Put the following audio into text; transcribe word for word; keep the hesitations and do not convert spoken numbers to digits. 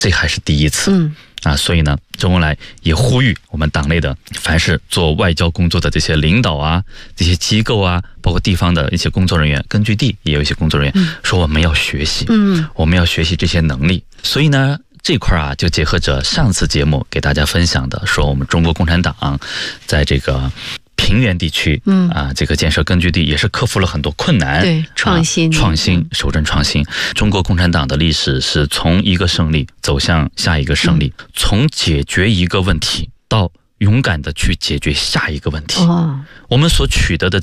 这还是第一次。 嗯啊，所以呢，周恩来也呼吁我们党内的凡是做外交工作的这些领导啊、这些机构啊，包括地方的一些工作人员，根据地也有一些工作人员、嗯、说我们要学习， 嗯， 我们要学习这些能力。所以呢，这块啊，就结合着上次节目给大家分享的，说我们中国共产党在这个平原地区，嗯啊，这个建设根据地也是克服了很多困难， 对，创新、 啊、创新、守正创新。中国共产党的历史是从一个胜利走向下一个胜利，嗯、从解决一个问题到勇敢的去解决下一个问题。 哦， 我们所取得的